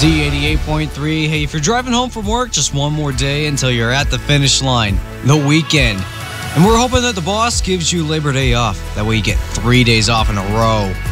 Z88.3. Hey, if you're driving home from work, just one more day until you're at the finish line, the weekend. And we're hoping that the boss gives you Labor Day off. That way you get 3 days off in a row.